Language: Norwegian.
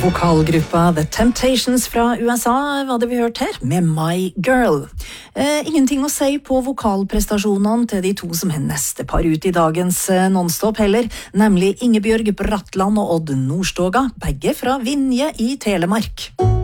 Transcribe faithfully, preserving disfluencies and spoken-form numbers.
Vokalgruppa The Temptations fra U S A var det vi hørte her, med My Girl. Eh, ingenting å si på vokalprestasjonene til de to som er neste par ut i dagens eh, nonstop heller, nemlig Ingebjørg Bratland og Odd Nordstoga, begge fra Vinje i Telemark.